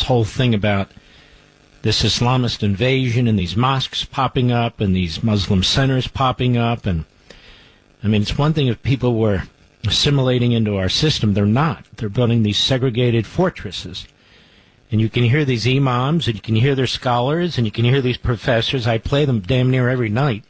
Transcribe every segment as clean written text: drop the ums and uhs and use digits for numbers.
this whole thing about this Islamist invasion and these mosques popping up and these Muslim centers popping up. And, I mean, it's one thing if people were assimilating into our system. They're not. They're building these segregated fortresses. And you can hear these imams, and you can hear their scholars, and you can hear these professors. I play them damn near every night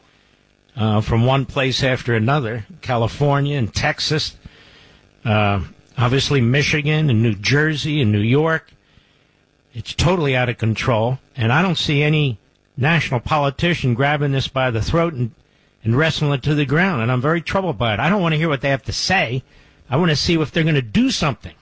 from one place after another, California and Texas, obviously Michigan and New Jersey and New York. It's totally out of control, and I don't see any national politician grabbing this by the throat and wrestling it to the ground, and I'm very troubled by it. I don't want to hear what they have to say. I want to see if they're going to do something.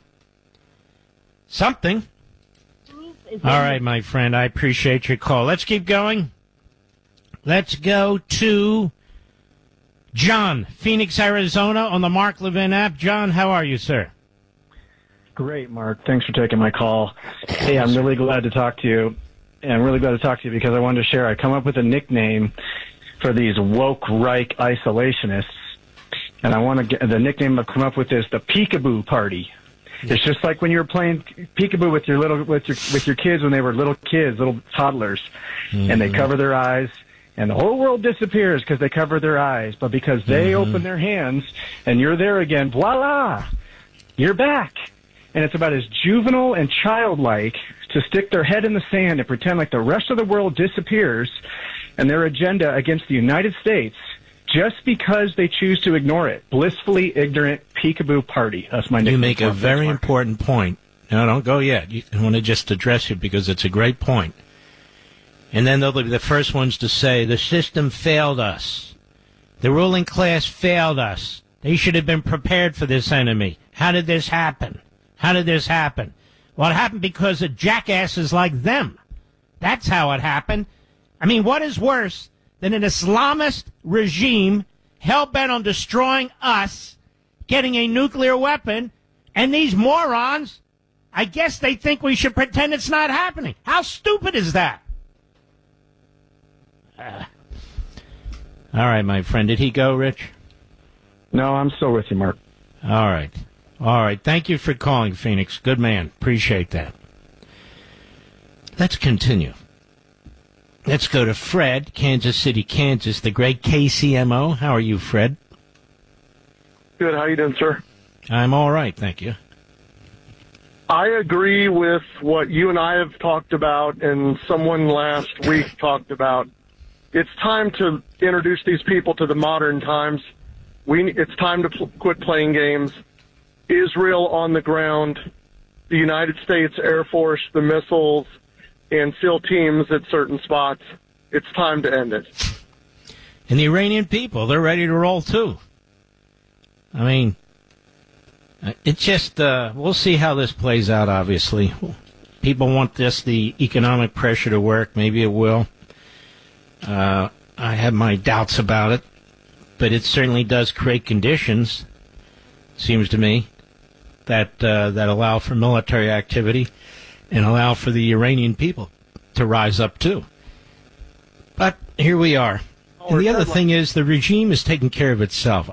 Something. All right, my friend, I appreciate your call. Let's keep going. Let's go to John, Phoenix, Arizona, on the Mark Levin app. John, how are you, sir? Great, Mark. Thanks for taking my call. Hey, I'm really glad to talk to you. And I'm really glad to talk to you because I wanted to share. I come up with a nickname for these woke Reich isolationists. And I want to get the nickname I've come up with is the Peekaboo Party. It's just like when you were playing peekaboo with your kids when they were little kids, little toddlers, and they cover their eyes, and the whole world disappears because they cover their eyes. But because they open their hands and you're there again, voila, you're back. And it's about as juvenile and childlike to stick their head in the sand and pretend like the rest of the world disappears and their agenda against the United States just because they choose to ignore it. Blissfully ignorant Peekaboo Party. That's my nickname. You make a very important point. No, don't go yet. I want to just address you because it's a great point. And then they'll be the first ones to say, the system failed us. The ruling class failed us. They should have been prepared for this enemy. How did this happen? How did this happen? Well, it happened because of jackasses like them. That's how it happened. I mean, what is worse than an Islamist regime hell-bent on destroying us, getting a nuclear weapon, and these morons, I guess they think we should pretend it's not happening. How stupid is that? All right, my friend. Did he go, Rich? No, I'm still with you, Mark. All right. All right. Thank you for calling, Phoenix. Good man. Appreciate that. Let's continue. Let's go to Fred, Kansas City, Kansas, the great KCMO. How are you, Fred? Good. How you doing, sir? I'm all right, thank you. I agree with what you and I have talked about and someone last week talked about. It's time to introduce these people to the modern times. It's time to quit playing games. Israel on the ground, the United States Air Force, the missiles, and SEAL teams at certain spots. It's time to end it. And the Iranian people, they're ready to roll too. I mean, it's just, we'll see how this plays out, obviously. People want the economic pressure to work. Maybe it will. I have my doubts about it. But it certainly does create conditions, seems to me, that allow for military activity and allow for the Iranian people to rise up too. But here we are. And the other thing is the regime is taking care of itself.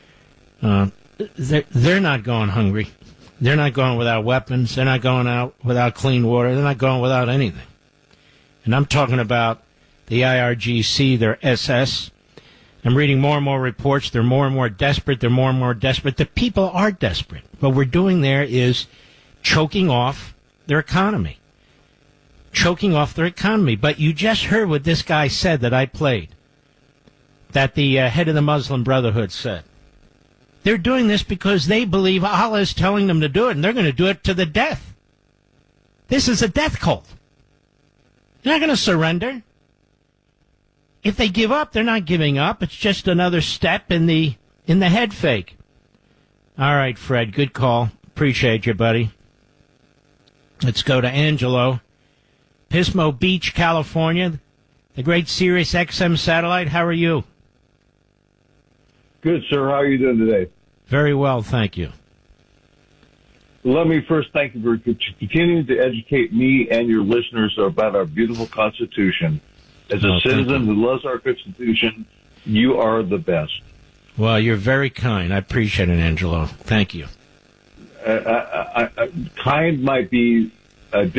They're not going hungry. They're not going without weapons. They're not going out without clean water. They're not going without anything. And I'm talking about the IRGC, their SS. I'm reading more and more reports. They're more and more desperate. They're more and more desperate. The people are desperate. What we're doing there is choking off their economy. Choking off their economy. But you just heard what this guy said that I played, that the head of the Muslim Brotherhood said. They're doing this because they believe Allah is telling them to do it, and they're going to do it to the death. This is a death cult. They're not going to surrender. If they give up, they're not giving up. It's just another step in the head fake. All right, Fred, good call. Appreciate you, buddy. Let's go to Angelo, Pismo Beach, California, the great Sirius XM satellite. How are you? Good, sir. How are you doing today? Very well, thank you. Let me first thank you for continuing to educate me and your listeners about our beautiful Constitution. As a citizen who loves our Constitution, you are the best. Well, you're very kind. I appreciate it, Angelo. Thank you. Kind might be a